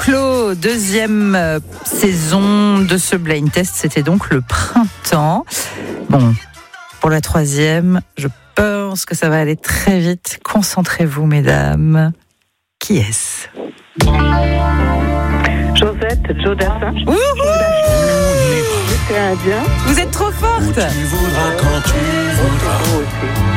clos, deuxième saison de ce blind test, c'était donc le printemps. Bon, pour la troisième, je pense que ça va aller très vite. Concentrez-vous, mesdames. Qui est-ce ? Josette Jodassin. Vous êtes trop forte. Tu voudras quand tu voudras.